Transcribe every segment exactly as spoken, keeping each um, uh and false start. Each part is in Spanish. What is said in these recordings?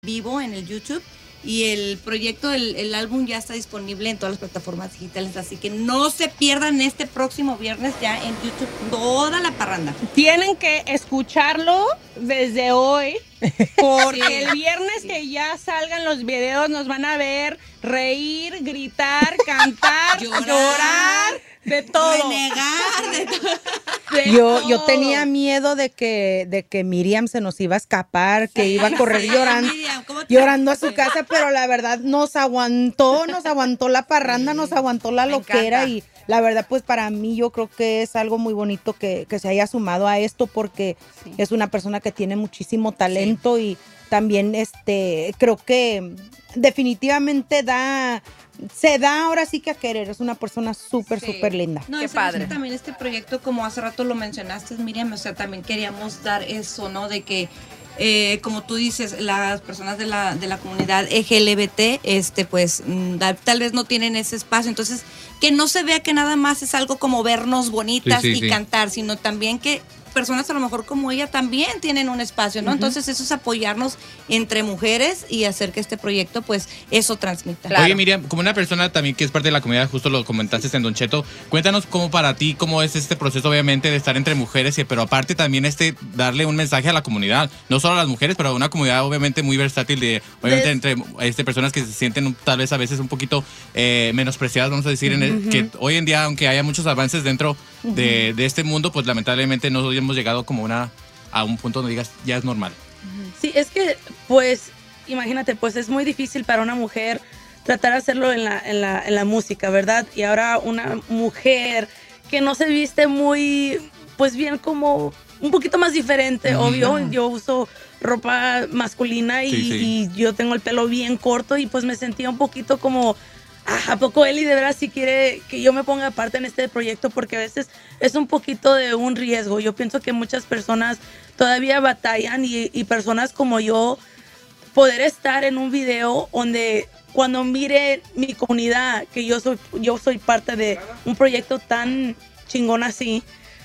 vivo en el YouTube. Y el proyecto, el, el álbum ya está disponible en todas las plataformas digitales, así que no se pierdan este próximo viernes ya en YouTube toda la parranda. Tienen que escucharlo desde hoy, porque sí. el viernes sí. que ya salgan los videos nos van a ver reír, gritar, cantar, llorar, llorar de todo. Renegar, de todo. De yo, todo. yo tenía miedo de que, de que Miriam se nos iba a escapar, que iba a correr llorando, llorando a su casa, pero la verdad nos aguantó, nos aguantó la parranda, nos aguantó la loquera y la verdad pues para mí yo creo que es algo muy bonito que, que se haya sumado a esto porque sí. es una persona que tiene muchísimo talento sí. y también este creo que definitivamente da... Se da ahora sí que a querer, es una persona súper, sí. súper linda. No, qué padre. También este proyecto, como hace rato lo mencionaste, Miriam, o sea, también queríamos dar eso, ¿no? De que, eh, como tú dices, las personas de la, de la comunidad L G B T, este, pues, da, tal vez no tienen ese espacio, entonces, que no se vea que nada más es algo como vernos bonitas sí, sí, y sí. cantar, sino también que personas a lo mejor como ella también tienen un espacio, ¿no? Uh-huh. Entonces eso es apoyarnos entre mujeres y hacer que este proyecto, pues, eso transmita. Claro. Oye, Miriam, como una persona también que es parte de la comunidad, justo lo comentaste en Don Cheto, cuéntanos cómo para ti, cómo es este proceso, obviamente, de estar entre mujeres, pero aparte también este darle un mensaje a la comunidad, no solo a las mujeres, pero a una comunidad obviamente muy versátil, de obviamente de... entre este, personas que se sienten tal vez a veces un poquito eh, menospreciadas, vamos a decir, uh-huh. en el, que hoy en día, aunque haya muchos avances dentro uh-huh. de, de este mundo, pues lamentablemente no hemos llegado como una a un punto donde digas ya es normal. Sí, es que pues imagínate, pues es muy difícil para una mujer tratar de hacerlo en la, en la, en la música, ¿verdad? Y ahora una mujer que no se viste muy, pues bien como un poquito más diferente, uh-huh. obvio, yo uso ropa masculina y, sí, sí. y yo tengo el pelo bien corto y pues me sentía un poquito como... ¿A poco Eli de verdad sí quiere que yo me ponga parte en este proyecto? Porque a veces es un poquito de un riesgo. Yo pienso que muchas personas todavía batallan y, y personas como yo, poder estar en un video donde cuando mire mi comunidad, que yo soy, yo soy parte de un proyecto tan chingón así,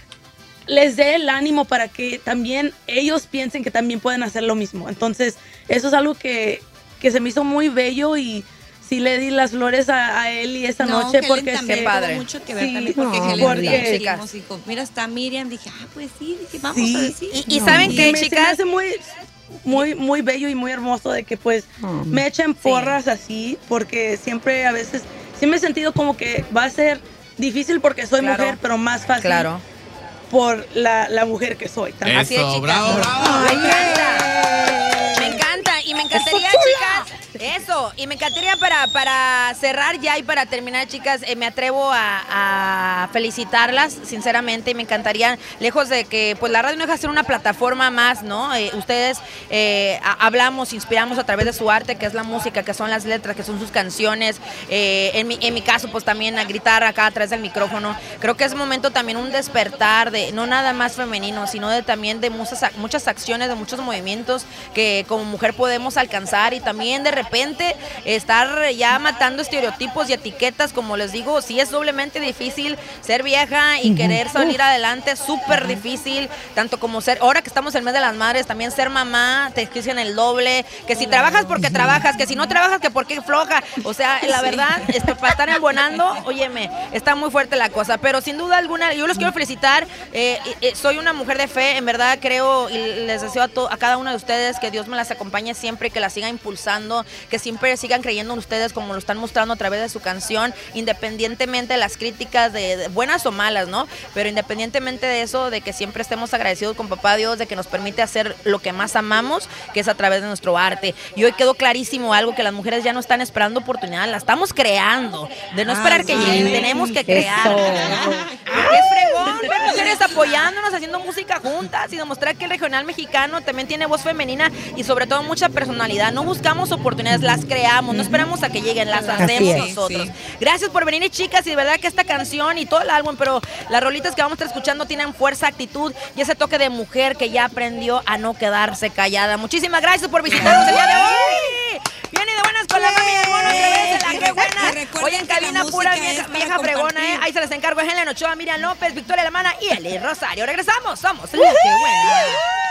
les dé el ánimo para que también ellos piensen que también pueden hacer lo mismo. Entonces, eso es algo que, que se me hizo muy bello y sí le di las flores a, a Eli esa no, noche porque es que padre. Tuvo mucho que ver sí, también porque no, Helen porque seguimos, dijo, mira, está Miriam, dije, ah, pues sí, dije, vamos sí. a decir. Y, y no, saben qué, chicas, me hace muy muy muy bello y muy hermoso de que pues oh, me echen porras sí. así, porque siempre a veces sí me he sentido como que va a ser difícil porque soy claro. mujer, pero más fácil. Claro. Por la, la mujer que soy. Eso, así es, chicas. Bravo, bravo. Me encanta. Me encanta y me encantaría, chicas. Eso, y me encantaría para, para cerrar ya y para terminar, chicas, eh, me atrevo a, a felicitarlas, sinceramente, y me encantaría, lejos de que, pues la radio no deja de ser una plataforma más, ¿no? Eh, ustedes eh, a, hablamos, inspiramos a través de su arte, que es la música, que son las letras, que son sus canciones, eh, en, mi, en mi caso, pues también a gritar acá a través del micrófono. Creo que es momento también un despertar de, no nada más femenino, sino de también de muchas, muchas acciones, de muchos movimientos que como mujer podemos alcanzar y también de repente repente estar ya matando estereotipos y etiquetas, como les digo, sí es doblemente difícil ser vieja y querer salir adelante, súper difícil, tanto como ser, ahora que estamos en el mes de las madres, también ser mamá, te exigen el doble, que si trabajas porque trabajas, que si no trabajas que porque floja, o sea, la verdad, esto, para estar embonando, óyeme, está muy fuerte la cosa, pero sin duda alguna, yo los quiero felicitar, eh, eh, soy una mujer de fe, en verdad creo y les deseo a, to, a cada uno de ustedes que Dios me las acompañe siempre, que las siga impulsando, que siempre sigan creyendo en ustedes como lo están mostrando a través de su canción, independientemente de las críticas de, de buenas o malas, ¿no? Pero independientemente de eso, de que siempre estemos agradecidos con Papá Dios, de que nos permite hacer lo que más amamos, que es a través de nuestro arte. Y hoy quedó clarísimo algo, que las mujeres ya no están esperando oportunidad, la estamos creando, de no esperar ah, que sí. lleguen, tenemos que crear. Porque es fregón ver mujeres apoyándonos, haciendo música juntas y demostrar que el regional mexicano también tiene voz femenina y sobre todo mucha personalidad. No buscamos oportunidades, las creamos, no esperamos a que lleguen, las hacemos nosotros. Sí. Gracias por venir, chicas, y de verdad que esta canción y todo el álbum, pero las rolitas que vamos a estar escuchando tienen fuerza, actitud y ese toque de mujer que ya aprendió a no quedarse callada. Muchísimas gracias por visitarnos el día de hoy. Viene de buenas con la mami del mono otra vez, la que buena. Hoy en cabina pura vieja, vieja fregona, ¿eh? Ahí se les encargo, es Helen Ochoa, Miriam López, Victoria Alemana y Eli Rosario. Regresamos, somos la que buena.